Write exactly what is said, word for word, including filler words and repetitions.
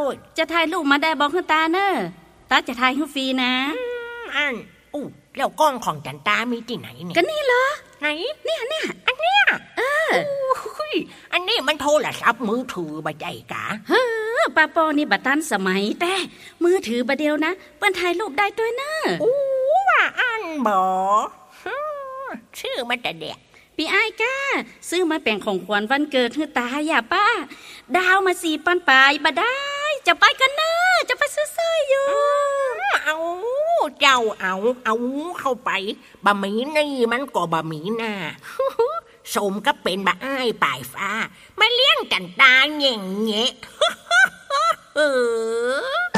ยจะถ่ายรูปมาได้บอกคุณตาเนอะตาจะถ่ายให้ฟรีนะอันอู้แล้วกล้องของจันตามีที่ไหนเนี่ยก็นี่เหรอไหนเนี่ยเนี่ยอันเนี้ยเอออันนี้มันโทรศัพท์มือถือบ่ใจกะเฮ้อป้าปอนี่บัดทันสมัยแต่มือถือบัดเดียวนะเปิ้นถ่ายรูปได้ด้วยเนอะอู้ว่าอันบ่ชื่อมันแต่เด็กพี่อ้ายก้าซื้อมาแป่งของขวัญวันเกิดให้ตาอย่าป้าดาวมาสี่ปันปลายบ่ได้จะไปกันเนอะจะไปซื้อเสื้ออยู่เอาเจ้าเอาเอาเข้าไปบะหมี่นี่มันก็บะหมี่หน้าสมก็เป็นบะอ้ายปลายฟ้ามาเลี้ยงกันตาแง่งแงะ